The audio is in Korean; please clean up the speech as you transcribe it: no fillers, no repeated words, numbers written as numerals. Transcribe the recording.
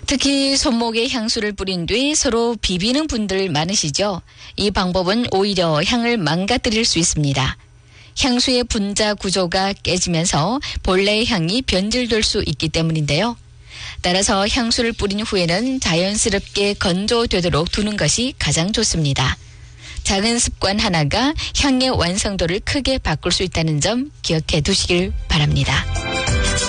특히 손목에 향수를 뿌린 뒤 서로 비비는 분들 많으시죠? 이 방법은 오히려 향을 망가뜨릴 수 있습니다. 향수의 분자 구조가 깨지면서 본래의 향이 변질될 수 있기 때문인데요. 따라서 향수를 뿌린 후에는 자연스럽게 건조되도록 두는 것이 가장 좋습니다. 작은 습관 하나가 향의 완성도를 크게 바꿀 수 있다는 점 기억해 두시길 바랍니다.